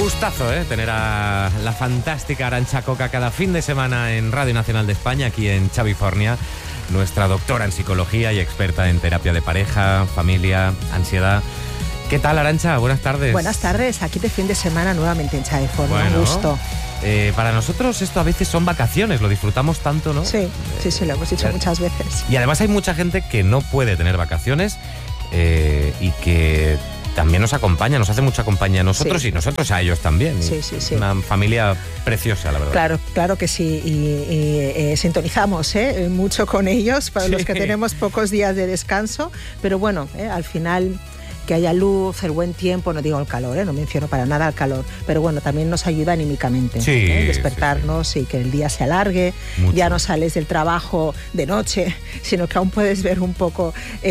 gustazo, tener a la fantástica Arantxa Coca cada fin de semana en Radio Nacional de España, aquí en Chavifornia, nuestra doctora en psicología y experta en terapia de pareja, familia, ansiedad. ¿Qué tal, Arantxa? Buenas tardes. Buenas tardes, aquí de fin de semana nuevamente en Chavifornia, un gusto. Para nosotros esto a veces son vacaciones, lo disfrutamos tanto, ¿no? Sí, lo hemos dicho muchas veces. Y además hay mucha gente que no puede tener vacaciones y que también nos acompaña, nos hace mucha compañía a nosotros y nosotros a ellos también. Sí. Una familia preciosa, la verdad. Claro que sí, y sintonizamos mucho con ellos para los que tenemos pocos días de descanso, pero bueno, al final que haya luz, el buen tiempo, no digo el calor, no menciono para nada el calor, pero bueno, también nos ayuda anímicamente, despertarnos y que el día se alargue, mucho. Ya no sales del trabajo de noche, sino que aún puedes ver un poco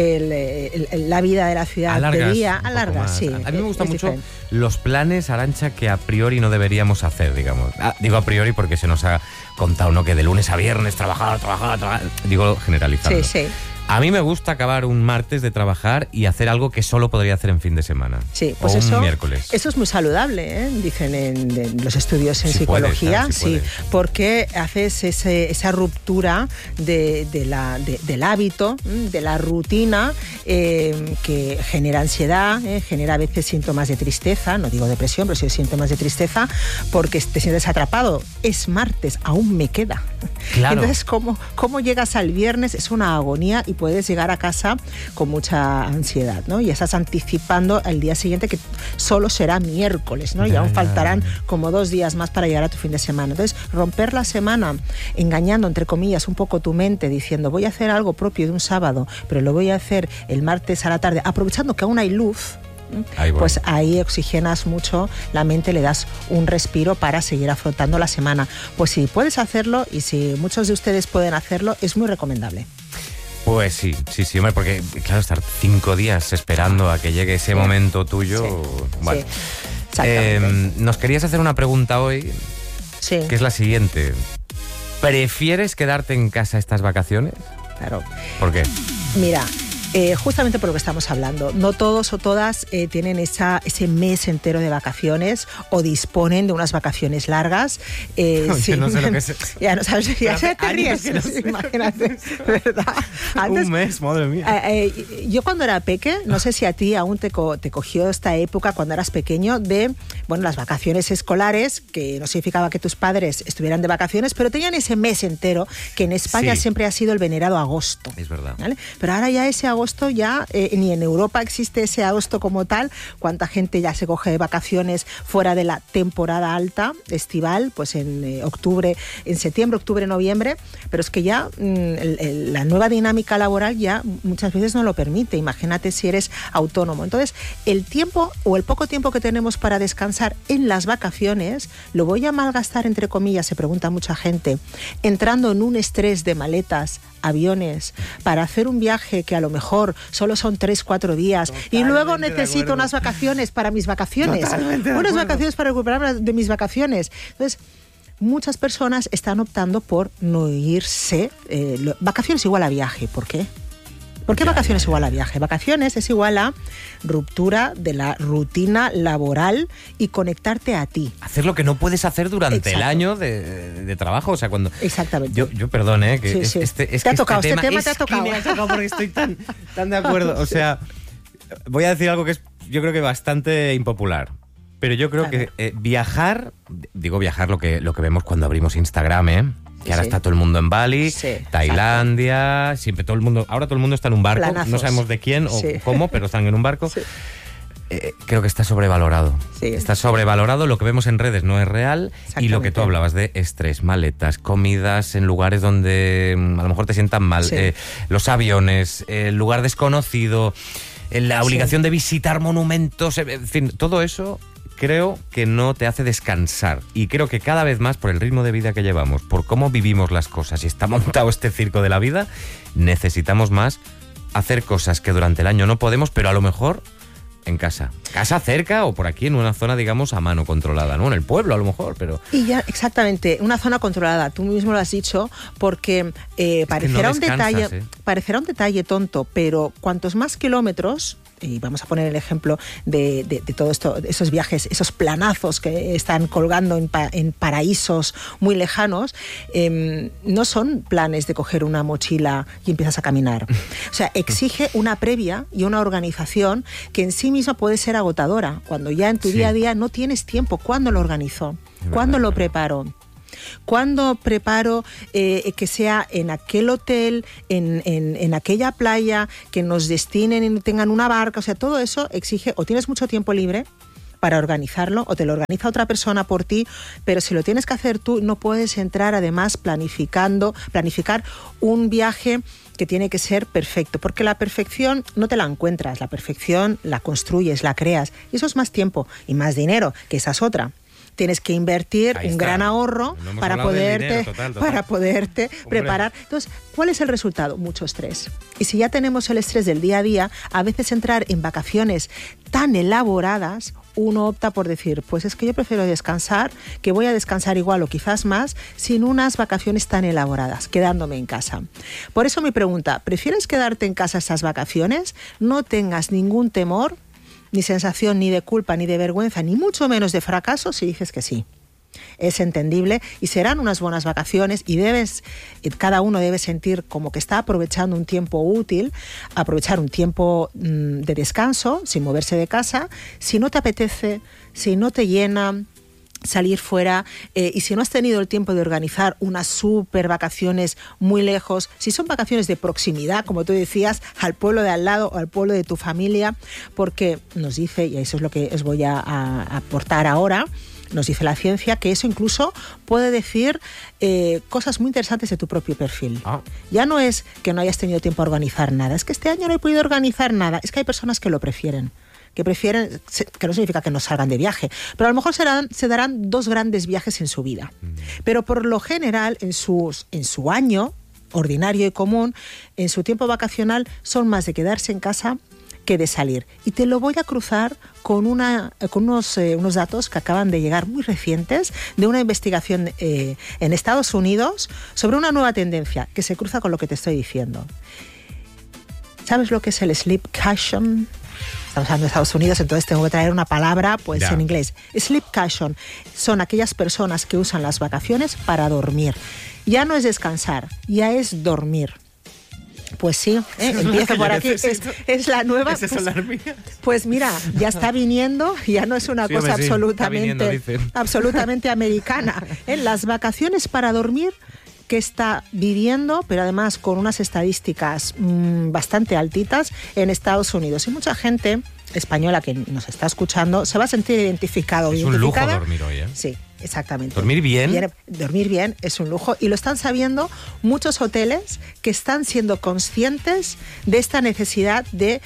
la vida de la ciudad de día, alargas, sí. A mí me gustan mucho los planes, Arantxa, que a priori no deberíamos hacer, digamos. Digo a priori porque se nos ha contado, ¿no?, que de lunes a viernes trabajar, digo generalizando. Sí. A mí me gusta acabar un martes de trabajar y hacer algo que solo podría hacer en fin de semana. Sí, pues o un miércoles. Eso es muy saludable, dicen en los estudios en psicología, porque haces esa ruptura del hábito, de la rutina, que genera ansiedad, genera a veces síntomas de tristeza, no digo depresión, pero sí síntomas de tristeza, porque te sientes atrapado. Es martes, aún me queda. Claro. Entonces, ¿cómo llegas al viernes? Es una agonía y puedes llegar a casa con mucha ansiedad, ¿no? Y estás anticipando el día siguiente, que solo será miércoles, ¿no? Y aún faltarán como 2 días más para llegar a tu fin de semana. Entonces, romper la semana engañando, entre comillas, un poco tu mente, diciendo voy a hacer algo propio de un sábado, pero lo voy a hacer el martes a la tarde, aprovechando que aún hay luz, pues ahí oxigenas mucho la mente, le das un respiro para seguir afrontando la semana. Pues si puedes hacerlo, y si muchos de ustedes pueden hacerlo, es muy recomendable. Pues sí, hombre, porque claro, estar 5 días esperando a que llegue ese momento tuyo. Bueno. Nos querías hacer una pregunta hoy, que es la siguiente. ¿Prefieres quedarte en casa estas vacaciones? Claro. ¿Por qué? Mira, justamente por lo que estamos hablando, no todos o todas tienen ese mes entero de vacaciones o disponen de unas vacaciones largas. No sé lo que es. Ya no sabes, ya te ríes, imagínate, ¿verdad? Antes, un mes, madre mía. Yo cuando era peque, no sé si a ti aún te cogió esta época cuando eras pequeño de, las vacaciones escolares, que no significaba que tus padres estuvieran de vacaciones, pero tenían ese mes entero, que en España siempre ha sido el venerado agosto. Es verdad. ¿Vale? Pero ahora ya ese agosto ni en Europa existe ese agosto como tal. Cuánta gente ya se coge de vacaciones fuera de la temporada alta estival, pues en octubre, en septiembre, octubre, noviembre, pero es que ya la nueva dinámica laboral ya muchas veces no lo permite. Imagínate si eres autónomo. Entonces, el tiempo o el poco tiempo que tenemos para descansar en las vacaciones, lo voy a malgastar, entre comillas, se pregunta mucha gente, entrando en un estrés de maletas, aviones, para hacer un viaje que a lo mejor solo son 3-4 días. Totalmente. Y luego necesito unas vacaciones para mis vacaciones. Unas vacaciones para recuperarme de mis vacaciones. Entonces, muchas personas están optando por no irse. Vacaciones igual a viaje. ¿Por qué? ¿Por qué vacaciones igual a viaje? Vacaciones es igual a ruptura de la rutina laboral y conectarte a ti. Hacer lo que no puedes hacer durante el año de trabajo. O sea, cuando... Exactamente. Yo perdón, que te ha tocado, este tema te ha tocado. Me ha tocado porque estoy tan de acuerdo. O sea, voy a decir algo que es, yo creo que bastante impopular. Pero yo creo que viajar, digo viajar lo que vemos cuando abrimos Instagram, que ahora está todo el mundo en Bali, Tailandia, siempre ahora todo el mundo está en un barco, no sabemos de quién o cómo, pero están en un barco. Creo que está sobrevalorado. Está sobrevalorado, lo que vemos en redes no es real, y lo que tú hablabas de estrés, maletas, comidas en lugares donde a lo mejor te sientan mal, los aviones, el lugar desconocido, la obligación de visitar monumentos, en fin, todo eso creo que no te hace descansar. Y creo que cada vez más, por el ritmo de vida que llevamos, por cómo vivimos las cosas y está montado este circo de la vida, necesitamos más hacer cosas que durante el año no podemos, pero a lo mejor en casa. Casa cerca o por aquí en una zona, digamos, a mano controlada, ¿no? En el pueblo a lo mejor, pero... Y ya, exactamente, una zona controlada. Tú mismo lo has dicho, porque parecerá un detalle tonto, pero cuantos más kilómetros y vamos a poner el ejemplo de todo esto, esos viajes, esos planazos que están colgando en paraísos muy lejanos, no son planes de coger una mochila y empiezas a caminar. O sea, exige una previa y una organización que en sí misma puede ser agotadora, cuando ya en tu día a día no tienes tiempo. ¿Cuándo lo organizo? ¿Cuándo lo preparo? ¿Cuándo preparo que sea en aquel hotel, en aquella playa, que nos destinen y tengan una barca? O sea, todo eso exige, o tienes mucho tiempo libre para organizarlo, o te lo organiza otra persona por ti, pero si lo tienes que hacer tú, no puedes entrar además planificar un viaje que tiene que ser perfecto, porque la perfección no te la encuentras, la perfección la construyes, la creas, y eso es más tiempo y más dinero, que esa es otra. Tienes que invertir un gran ahorro para poderte preparar. Entonces, ¿cuál es el resultado? Mucho estrés. Y si ya tenemos el estrés del día a día, a veces entrar en vacaciones tan elaboradas, uno opta por decir, pues es que yo prefiero descansar, que voy a descansar igual o quizás más, sin unas vacaciones tan elaboradas, quedándome en casa. Por eso mi pregunta, ¿prefieres quedarte en casa estas vacaciones? No tengas ningún temor, ni sensación ni de culpa, ni de vergüenza, ni mucho menos de fracaso si dices que sí. Es entendible y serán unas buenas vacaciones y cada uno debe sentir como que está aprovechando un tiempo útil, aprovechar un tiempo de descanso sin moverse de casa. Si no te apetece, si no te llena salir fuera, y si no has tenido el tiempo de organizar unas super vacaciones muy lejos, si son vacaciones de proximidad, como tú decías, al pueblo de al lado o al pueblo de tu familia, porque nos dice, y eso es lo que os voy a aportar ahora, nos dice la ciencia que eso incluso puede decir cosas muy interesantes de tu propio perfil. Ya no es que no hayas tenido tiempo a organizar nada, es que este año no he podido organizar nada, es que hay personas que lo prefieren, que no significa que no salgan de viaje, pero a lo mejor se darán 2 grandes viajes en su vida. Pero por lo general, en su año ordinario y común, en su tiempo vacacional, son más de quedarse en casa que de salir. Y te lo voy a cruzar con unos datos que acaban de llegar muy recientes de una investigación en Estados Unidos sobre una nueva tendencia que se cruza con lo que te estoy diciendo. ¿Sabes lo que es el sleepcation? Estamos hablando de Estados Unidos, entonces tengo que traer una palabra en inglés. Sleepcation son aquellas personas que usan las vacaciones para dormir. Ya no es descansar, ya es dormir. Pues sí, empiezo por aquí, es la nueva. ¿Esas son las mías? Pues mira, ya está viniendo, ya no es una cosa absolutamente americana. En las vacaciones para dormir que está viviendo, pero además con unas estadísticas bastante altitas en Estados Unidos. Y mucha gente española que nos está escuchando se va a sentir identificado. Es un lujo dormir hoy, ¿eh? Sí, exactamente. ¿Dormir bien? Dormir bien es un lujo y lo están sabiendo muchos hoteles que están siendo conscientes de esta necesidad de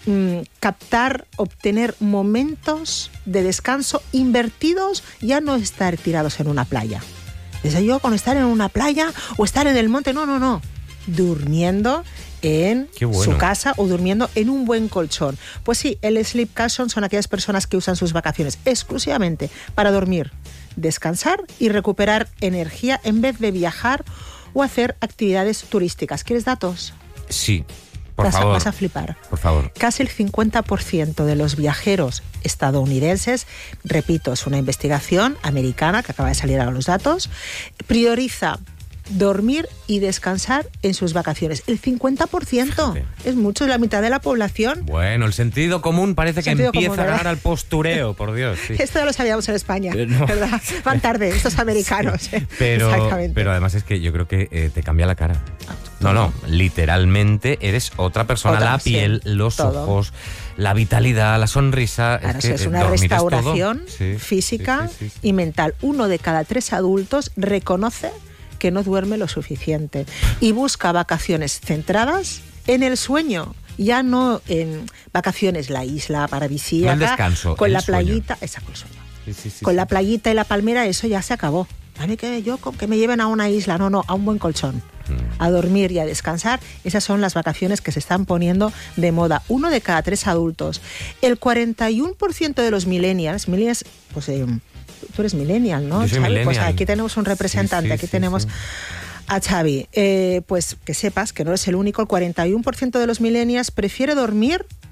obtener momentos de descanso invertidos, ya no estar tirados en una playa. Desde yo con estar en una playa o estar en el monte, no. Durmiendo en su casa o durmiendo en un buen colchón. Pues sí, el sleepcation son aquellas personas que usan sus vacaciones exclusivamente para dormir, descansar y recuperar energía en vez de viajar o hacer actividades turísticas. ¿Quieres datos? Sí. Por favor. Vas a flipar. Por favor. Casi el 50% de los viajeros estadounidenses, repito, es una investigación americana que acaba de salir a los datos, prioriza dormir y descansar en sus vacaciones. El 50%. Fíjate. Es mucho, es la mitad de la población. Bueno, el sentido común parece que empieza a ganar al postureo, por Dios. Sí. Esto ya lo sabíamos en España, ¿verdad? Van tarde estos americanos. Sí, pero además es que yo creo que te cambia la cara. No, literalmente eres otra persona. La piel, los ojos, la vitalidad, la sonrisa. Claro, es una restauración física y mental. 1 de cada 3 adultos reconoce que no duerme lo suficiente y busca vacaciones centradas en el sueño, ya no en vacaciones, la isla paradisíaca, el descanso, con la sueño. Playita, exacto, el sueño. Con la playita y la palmera, eso ya se acabó. A mí que me lleven a una isla, no, a un buen colchón, a dormir y a descansar. Esas son las vacaciones que se están poniendo de moda. 1 de cada 3 adultos. El 41% de los millennials, pues tú eres millennial, ¿no, Yo soy Xavi? millennial. Pues aquí tenemos un representante, aquí tenemos a Xavi. Pues que sepas que no eres el único, el 41% de los millennials prefiere dormir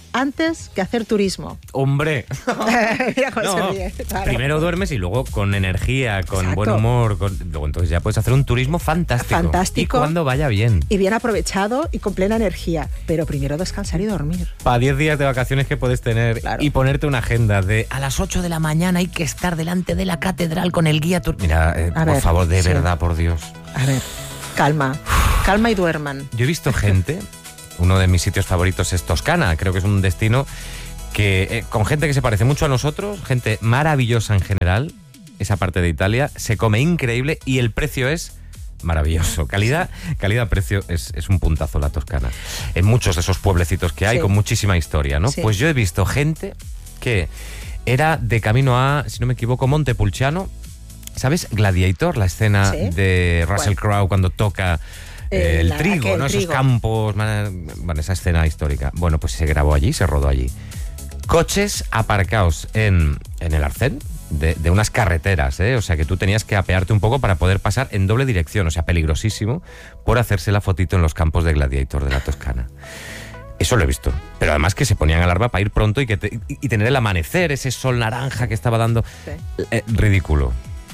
antes que hacer turismo. ¡Hombre! Mira cómo No, se ríe, claro. primero duermes y luego con energía, con Exacto. buen humor, luego entonces ya puedes hacer un turismo fantástico. Fantástico. Y cuando vaya bien. Y bien aprovechado y con plena energía. Pero primero descansar y dormir. Para 10 días de vacaciones que puedes tener Claro. y ponerte una agenda de a las 8 de la mañana hay que estar delante de la catedral con el guía. Mira, A por ver, favor, de sí. verdad, por Dios. A ver, calma. Calma y duerman. Yo he visto gente, uno de mis sitios favoritos es Toscana, creo que es un destino que con gente que se parece mucho a nosotros, gente maravillosa en general, esa parte de Italia, se come increíble y el precio es maravilloso. Calidad-precio es un puntazo la Toscana. En muchos de esos pueblecitos que hay Sí. con muchísima historia, ¿no? Sí. Pues yo he visto gente que era de camino a, si no me equivoco, Montepulciano. ¿Sabes? Gladiator, la escena Sí. de Russell ¿Cuál? Crowe cuando toca el trigo, aquel ¿no? Esos trigo. campos, bueno, esa escena histórica. Bueno, pues se grabó allí, se rodó allí. Coches aparcados en el arcén de unas carreteras, ¿eh? O sea que tú tenías que apearte un poco para poder pasar en doble dirección, o sea, peligrosísimo, por hacerse la fotito en los campos de Gladiator de la Toscana. Eso lo he visto. Pero además que se ponían alarma para ir pronto y tener el amanecer, ese sol naranja que estaba dando. Sí. Ridículo.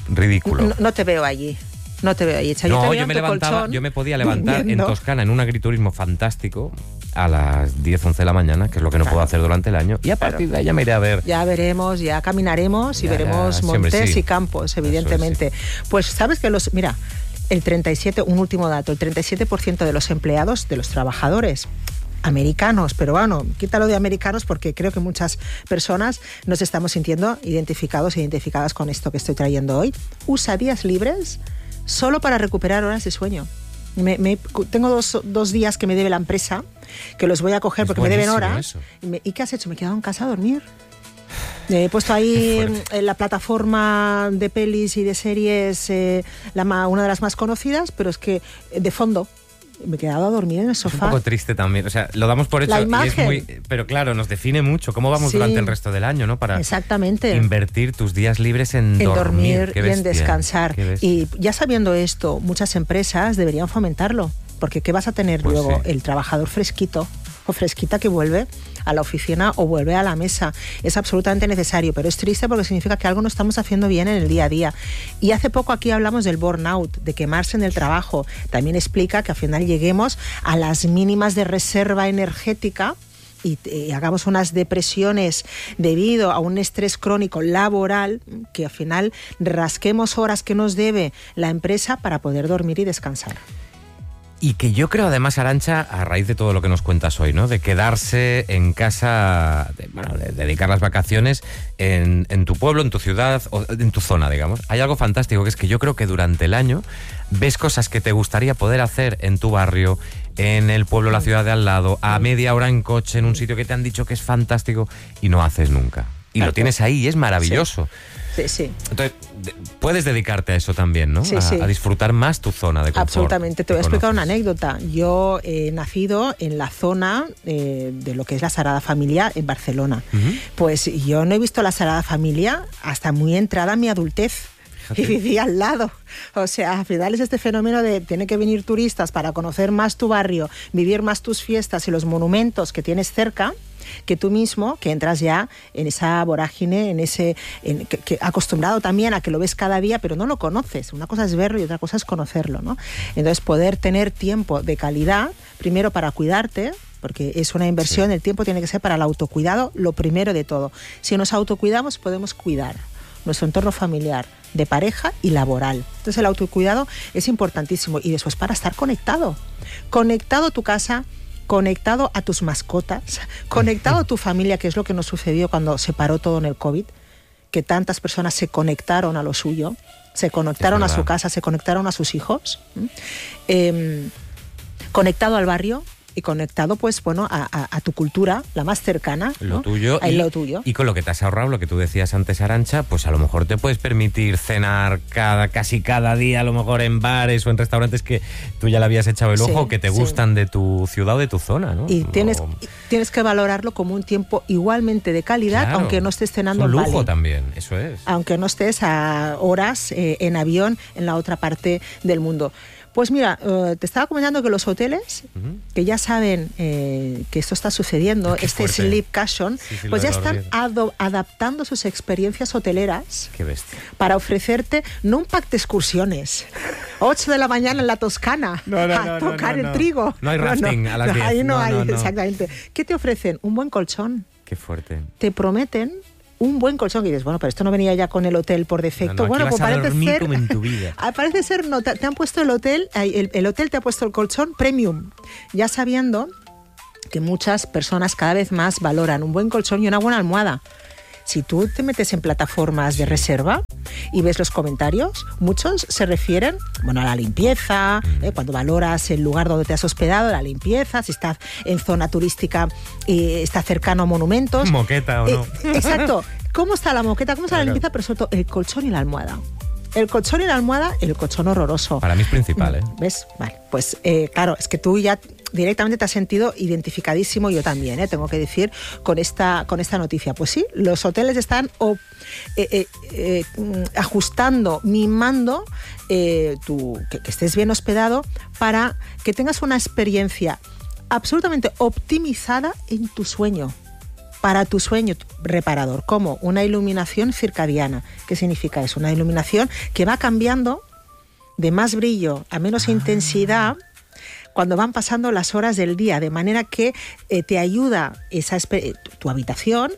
No te veo allí. No te veo allí. Cha, No, te veo yo en me tu levantaba, colchón, yo me podía levantar durmiendo. en Toscana en un agriturismo fantástico a las 10, 11 de la mañana, que es lo que no puedo hacer durante el año, y a partir de ahí ya me iré a ver. Ya veremos, ya caminaremos y Ya, veremos sí, hombre, montes sí. y campos, evidentemente. Pues sabes que mira, el 37, un último dato, el 37% de los empleados, de los trabajadores americanos, pero bueno, quítalo de americanos porque creo que muchas personas nos estamos sintiendo identificados e identificadas con esto que estoy trayendo hoy, usa días libres solo para recuperar horas de sueño. Tengo dos días que me debe la empresa, que los voy a coger Es porque me deben buenísimo horas. eso. ¿Y qué has hecho? Me he quedado en casa a dormir. He puesto ahí Qué fuerte. en la plataforma de pelis y de series una de las más conocidas, pero es que de fondo me he quedado a dormir en el Es un sofá. poco triste también, o sea, lo damos por hecho La y es imagen. muy, pero claro, nos define mucho cómo vamos Sí. durante el resto del año, ¿no? Para Exactamente. invertir tus días libres en dormir Qué y en bestia, descansar. qué bestia. Y ya sabiendo esto, muchas empresas deberían fomentarlo, porque ¿qué vas a tener Pues luego? sí. El trabajador fresquito o fresquita que vuelve a la oficina o vuelve a la mesa. Es absolutamente necesario, pero es triste porque significa que algo no estamos haciendo bien en el día a día. Y hace poco aquí hablamos del burnout, de quemarse en el trabajo. También explica que al final lleguemos a las mínimas de reserva energética y hagamos unas depresiones debido a un estrés crónico laboral, que al final rasquemos horas que nos debe la empresa para poder dormir y descansar. Y que yo creo además, Arantxa, a raíz de todo lo que nos cuentas hoy, ¿no? De quedarse en casa, de dedicar las vacaciones en tu pueblo, en tu ciudad, o en tu zona, digamos. Hay algo fantástico, que es que yo creo que durante el año ves cosas que te gustaría poder hacer en tu barrio, en el pueblo, la ciudad de al lado, a media hora en coche, en un sitio que te han dicho que es fantástico y no haces nunca. Y lo tienes ahí y es maravilloso. Sí, sí. Entonces, puedes dedicarte a eso también, ¿no? Sí, sí. A disfrutar más tu zona de confort. Absolutamente. Te voy a explicar una conoces. anécdota. Yo he nacido en la zona de lo que es la Sagrada Familia en Barcelona. Pues yo no he visto la Sagrada Familia hasta muy entrada en mi adultez. Fíjate. Y vivía al lado. O sea, al final es este fenómeno de tienen que venir turistas para conocer más tu barrio, vivir más tus fiestas y los monumentos que tienes cerca, que tú mismo, que entras ya en esa vorágine, que acostumbrado también a que lo ves cada día, pero no lo conoces. Una cosa es verlo y otra cosa es conocerlo, ¿no? Entonces, poder tener tiempo de calidad, primero para cuidarte, porque es una inversión, el tiempo tiene que ser para el autocuidado, lo primero de todo. Si nos autocuidamos, podemos cuidar nuestro entorno familiar, de pareja y laboral. Entonces, el autocuidado es importantísimo. Y después para estar conectado a tu casa, conectado a tus mascotas, conectado a tu familia, que es lo que nos sucedió cuando se paró todo en el COVID, que tantas personas se conectaron a lo suyo, se conectaron a su casa, se conectaron a sus hijos, conectado al barrio y conectado, pues bueno, a tu cultura, la más cercana, Lo ¿no? tuyo. Lo tuyo. Y con lo que te has ahorrado, lo que tú decías antes, Arantxa, pues a lo mejor te puedes permitir cenar casi cada día, a lo mejor en bares o en restaurantes que tú ya le habías echado el ojo, Sí, que te sí. gustan de tu ciudad o de tu zona, ¿no? Y tienes que valorarlo como un tiempo igualmente de calidad, Claro, aunque no estés cenando es un en lujo Bali. también, eso es. Aunque no estés a horas en avión en la otra parte del mundo. Pues mira, te estaba comentando que los hoteles, que ya saben que esto está sucediendo, Qué este fuerte. sleep cushion, Sí, pues lo ya de los están días. adaptando sus experiencias hoteleras Qué bestia. para ofrecerte no un pack de excursiones, 8 de la mañana en la Toscana, a tocar el trigo. No hay rafting a las 10. Ahí no hay, no. exactamente. ¿Qué te ofrecen? Un buen colchón. Qué fuerte. Te prometen un buen colchón. Y dices, bueno, pero esto no venía ya con el hotel por defecto. No, no, aquí bueno, vas pues a parece dormir ser. como en tu vida. Parece ser, no, te han puesto el hotel, el hotel te ha puesto el colchón premium. Ya sabiendo que muchas personas cada vez más valoran un buen colchón y una buena almohada. Si tú te metes en plataformas de reserva y ves los comentarios, muchos se refieren, bueno, a la limpieza, cuando valoras el lugar donde te has hospedado, la limpieza, si estás en zona turística y está cercano a monumentos. Moqueta o no. Exacto. ¿Cómo está la moqueta? ¿Cómo está la Claro. limpieza? Pero sobre todo el colchón y la almohada. El colchón y la almohada, el colchón horroroso. Para mí es principal, ¿eh? ¿Ves? Vale, pues claro, es que tú ya directamente te has sentido identificadísimo, yo también, tengo que decir, con esta noticia. Pues sí, los hoteles están ajustando, mimando que estés bien hospedado para que tengas una experiencia absolutamente optimizada en tu sueño. Para tu sueño reparador, como una iluminación circadiana. ¿Qué significa eso? Una iluminación que va cambiando de más brillo a menos intensidad cuando van pasando las horas del día, de manera que te ayuda tu habitación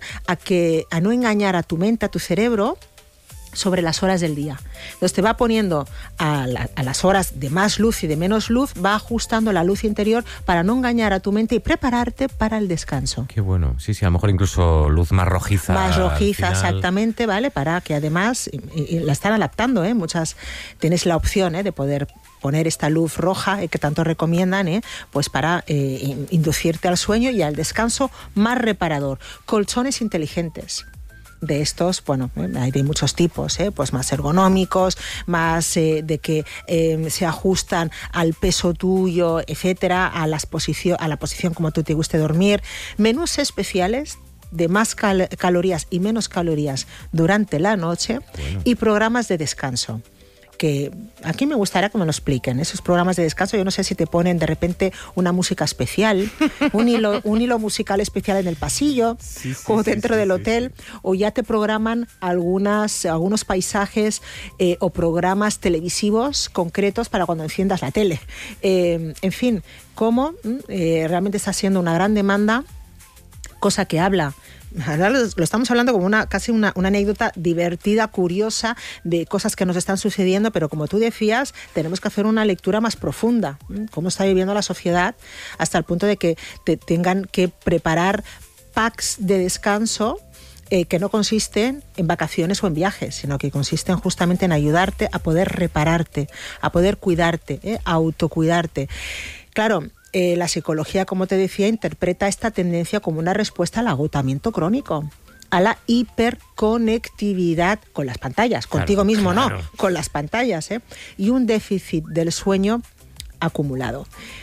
a no engañar a tu mente, a tu cerebro, sobre las horas del día. Entonces te va poniendo a las horas de más luz y de menos luz, va ajustando la luz interior para no engañar a tu mente y prepararte para el descanso. Qué bueno. Sí, a lo mejor incluso luz más rojiza. Más rojiza, al final. exactamente, ¿vale? Para que además, y la están adaptando, muchas, tienes la opción de poder poner esta luz roja que tanto recomiendan, pues para inducirte al sueño y al descanso más reparador. Colchones inteligentes. De estos, bueno, hay de muchos tipos, pues más ergonómicos, más de que se ajustan al peso tuyo, etcétera, a la posición como tú te guste dormir. Menús especiales de más calorías y menos calorías durante la noche. Bueno. Y programas de descanso. Que aquí me gustaría que me lo expliquen, esos programas de descanso. Yo no sé si te ponen de repente una música especial, un hilo musical especial en el pasillo, o dentro del hotel, o ya te programan algunos paisajes o programas televisivos concretos para cuando enciendas la tele. En fin, cómo realmente está siendo una gran demanda, cosa que habla. Ahora lo estamos hablando como casi una anécdota divertida, curiosa, de cosas que nos están sucediendo, pero como tú decías, tenemos que hacer una lectura más profunda. Cómo está viviendo la sociedad hasta el punto de que te tengan que preparar packs de descanso que no consisten en vacaciones o en viajes, sino que consisten justamente en ayudarte a poder repararte, a poder cuidarte, a autocuidarte. Claro, la psicología, como te decía, interpreta esta tendencia como una respuesta al agotamiento crónico, a la hiperconectividad con las pantallas, contigo mismo no, con las pantallas, y un déficit del sueño acumulado.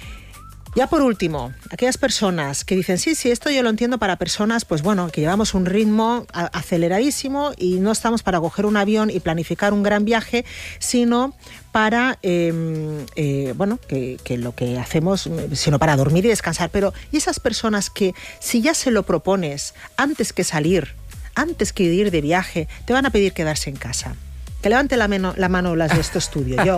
Ya por último, aquellas personas que dicen, sí, esto yo lo entiendo para personas, pues bueno, que llevamos un ritmo aceleradísimo y no estamos para coger un avión y planificar un gran viaje, sino para, bueno, que lo que hacemos, sino para dormir y descansar. Pero, ¿y esas personas que si ya se lo propones antes que salir, antes que ir de viaje, te van a pedir quedarse en casa? Que levante la mano las de este estudio.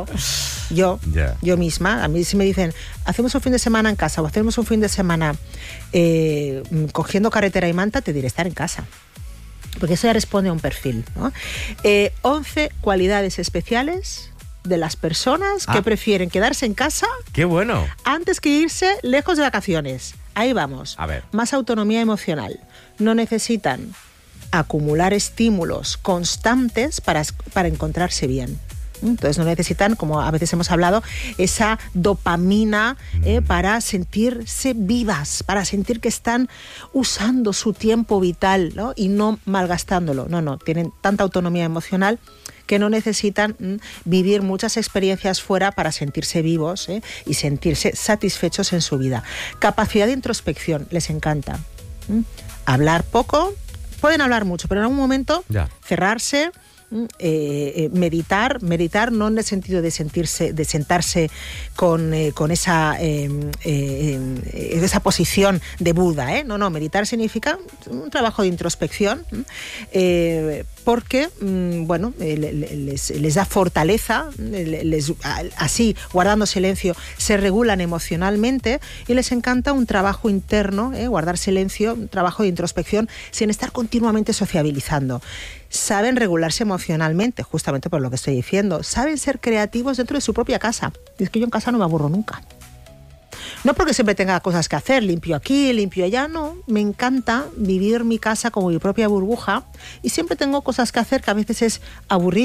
Yo misma, a mí si me dicen, hacemos un fin de semana en casa o hacemos un fin de semana cogiendo carretera y manta, te diré estar en casa. Porque eso ya responde a un perfil, ¿no? 11 cualidades especiales de las personas que prefieren quedarse en casa. ¡Qué bueno! Antes que irse lejos de vacaciones. Ahí vamos. A ver. Más autonomía emocional. No necesitan acumular estímulos constantes para encontrarse bien. Entonces no necesitan, como a veces hemos hablado, esa dopamina para sentirse vivas, para sentir que están usando su tiempo vital, ¿no? Y no malgastándolo. No, tienen tanta autonomía emocional que no necesitan vivir muchas experiencias fuera para sentirse vivos y sentirse satisfechos en su vida. Capacidad de introspección, les encanta. Hablar poco, pueden hablar mucho, pero en algún momento cerrarse meditar no en el sentido de sentarse con esa posición de Buda, no, meditar significa un trabajo de introspección, porque les da fortaleza, así guardando silencio se regulan emocionalmente y les encanta un trabajo interno, guardar silencio, un trabajo de introspección sin estar continuamente sociabilizando. Saben regularse emocionalmente, justamente por lo que estoy diciendo. Saben ser creativos dentro de su propia casa. Y es que yo en casa no me aburro nunca. No porque siempre tenga cosas que hacer, limpio aquí, limpio allá, no. Me encanta vivir mi casa como mi propia burbuja y siempre tengo cosas que hacer, que a veces es aburrido